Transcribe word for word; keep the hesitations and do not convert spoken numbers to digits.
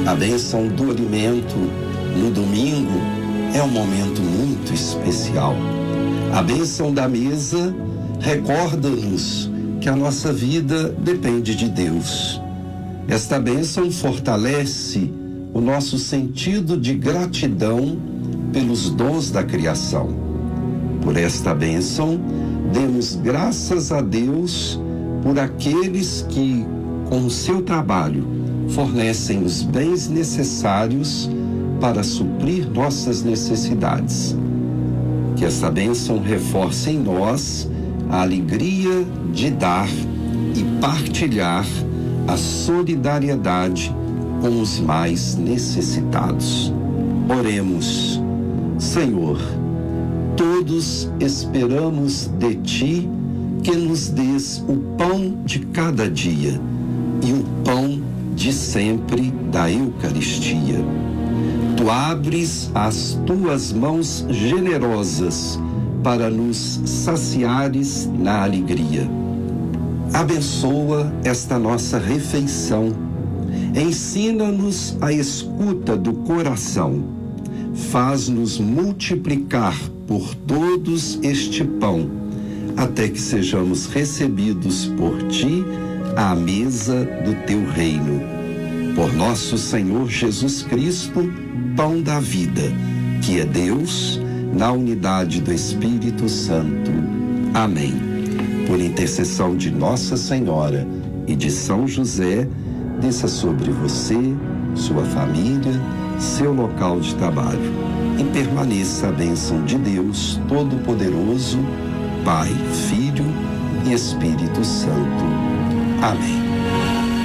A bênção do alimento no domingo é um momento muito especial. A bênção da mesa recorda-nos que a nossa vida depende de Deus. Esta bênção fortalece o nosso sentido de gratidão pelos dons da criação. Por esta bênção, demos graças a Deus por aqueles que, com o seu trabalho, fornecem os bens necessários para suprir nossas necessidades. Que esta bênção reforce em nós a alegria de dar e partilhar a solidariedade com os mais necessitados. Oremos. Senhor, todos esperamos de Ti que nos dês o pão de cada dia e o pão de sempre da Eucaristia. Tu abres as Tuas mãos generosas para nos saciares na alegria. Abençoa esta nossa refeição. Ensina-nos a escuta do coração. Faz-nos multiplicar por todos este pão, até que sejamos recebidos por Ti à mesa do Teu reino. Por nosso Senhor Jesus Cristo, pão da vida, que é Deus, na unidade do Espírito Santo. Amém. Por intercessão de Nossa Senhora e de São José, desça sobre você, sua família, seu local de trabalho, e permaneça a bênção de Deus Todo-Poderoso, Pai, Filho e Espírito Santo. Amém.